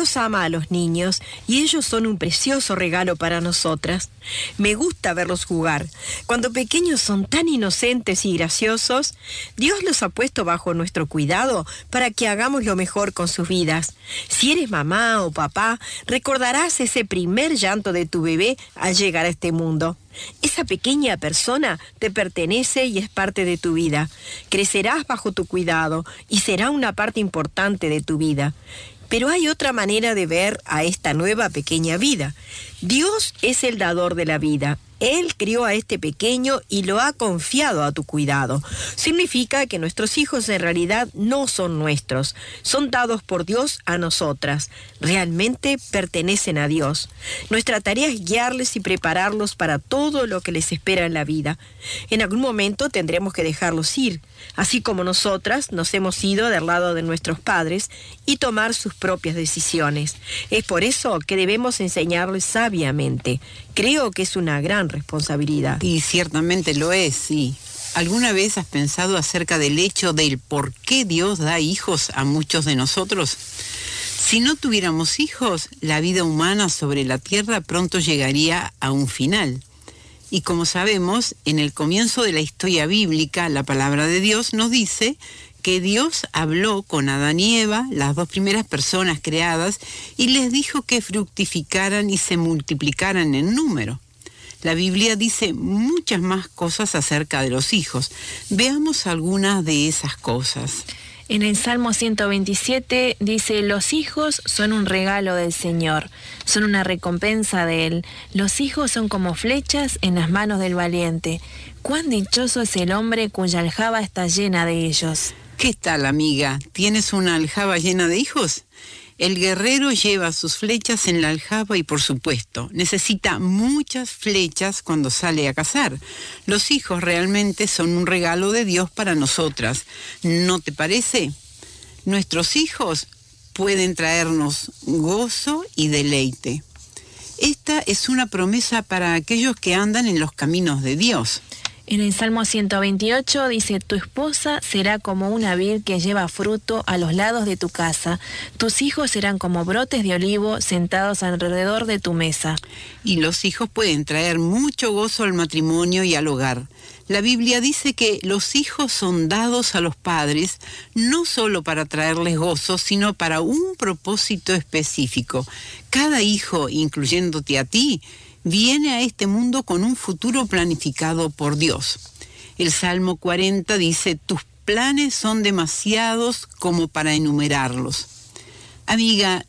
Dios ama a los niños y ellos son un precioso regalo para nosotras. Me gusta verlos jugar. Cuando pequeños son tan inocentes y graciosos, Dios los ha puesto bajo nuestro cuidado para que hagamos lo mejor con sus vidas. Si eres mamá o papá, recordarás ese primer llanto de tu bebé al llegar a este mundo. Esa pequeña persona te pertenece y es parte de tu vida. Crecerás bajo tu cuidado y será una parte importante de tu vida. Pero hay otra manera de ver a esta nueva pequeña vida. Dios es el dador de la vida. Él crió a este pequeño y lo ha confiado a tu cuidado. Significa que nuestros hijos en realidad no son nuestros, son dados por Dios a nosotras. Realmente pertenecen a Dios. Nuestra tarea es guiarles y prepararlos para todo lo que les espera en la vida. En algún momento tendremos que dejarlos ir, así como nosotras nos hemos ido del lado de nuestros padres y tomar sus propias decisiones. Es por eso que debemos enseñarles sabiamente. Creo que es una gran responsabilidad. Y ciertamente lo es, sí. ¿Alguna vez has pensado acerca del hecho del por qué Dios da hijos a muchos de nosotros? Si no tuviéramos hijos, la vida humana sobre la tierra pronto llegaría a un final. Y como sabemos, en el comienzo de la historia bíblica, la palabra de Dios nos dice que Dios habló con Adán y Eva, las dos primeras personas creadas, y les dijo que fructificaran y se multiplicaran en número. La Biblia dice muchas más cosas acerca de los hijos. Veamos algunas de esas cosas. En el Salmo 127 dice: los hijos son un regalo del Señor, son una recompensa de Él. Los hijos son como flechas en las manos del valiente. Cuán dichoso es el hombre cuya aljaba está llena de ellos. ¿Qué tal, amiga? ¿Tienes una aljaba llena de hijos? El guerrero lleva sus flechas en la aljaba y, por supuesto, necesita muchas flechas cuando sale a cazar. Los hijos realmente son un regalo de Dios para nosotras. ¿No te parece? Nuestros hijos pueden traernos gozo y deleite. Esta es una promesa para aquellos que andan en los caminos de Dios. En el Salmo 128 dice: tu esposa será como una vid que lleva fruto a los lados de tu casa. Tus hijos serán como brotes de olivo sentados alrededor de tu mesa. Y los hijos pueden traer mucho gozo al matrimonio y al hogar. La Biblia dice que los hijos son dados a los padres no solo para traerles gozo, sino para un propósito específico. Cada hijo, incluyéndote a ti, viene a este mundo con un futuro planificado por Dios. El Salmo 40 dice: tus planes son demasiados como para enumerarlos. Amiga,